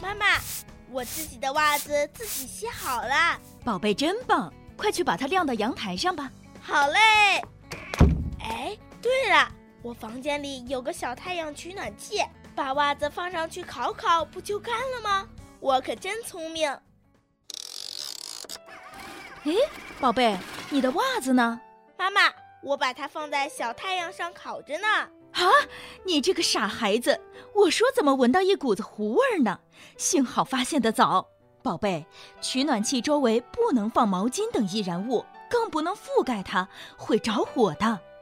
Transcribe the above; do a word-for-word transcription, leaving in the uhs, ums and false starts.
妈妈，我自己的袜子自己洗好了。 宝贝真棒，快去把它晾到阳台上吧。 好嘞。哎，对了，我房间里有个小太阳取暖器，把袜子放上去烤烤，不就干了吗？我可真聪明。 诶，宝贝，你的袜子呢？ 妈妈，我把它放在小太阳上烤着呢。 啊，你这个傻孩子，我说怎么闻到一股子糊味呢？幸好发现得早。宝贝，取暖器周围不能放毛巾等易燃物，更不能覆盖它，会着火的。